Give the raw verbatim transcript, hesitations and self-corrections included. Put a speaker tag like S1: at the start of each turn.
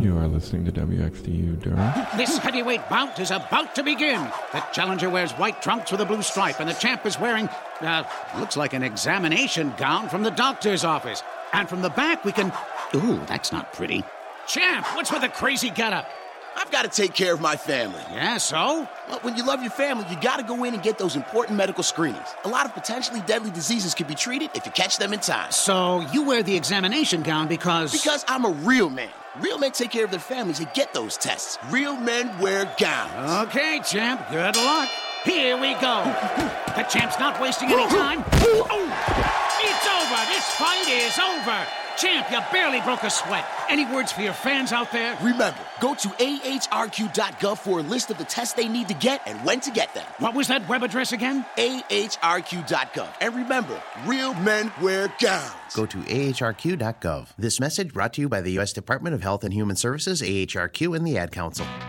S1: You are listening to W X D U Durham.
S2: This heavyweight bout is about to begin. The challenger wears white trunks with a blue stripe, and the champ is wearing, uh, looks like an examination gown from the doctor's office. And from the back, we can... Ooh, that's not pretty. Champ, what's with the crazy getup?
S3: I've got to take care of my family.
S2: Yeah, so?
S3: Well, when you love your family, you got to go in and get those important medical screenings. A lot of potentially deadly diseases can be treated if you catch them in time.
S2: So you wear the examination gown because...
S3: Because I'm a real man. Real men take care of their families and get those tests. Real men wear gowns.
S2: Okay, champ, good luck. Here we go. The champ's not wasting any time. Oh, it's over. This fight is over. Champ, you barely broke a sweat. Any words for your fans out there?
S3: Remember, go to A H R Q dot gov for a list of the tests they need to get and when to get them.
S2: What was that web address again?
S3: A H R Q dot gov. And remember, real men wear gowns.
S4: Go to A H R Q dot gov. This message brought to you by the U S Department of Health and Human Services, A H R Q, and the Ad Council.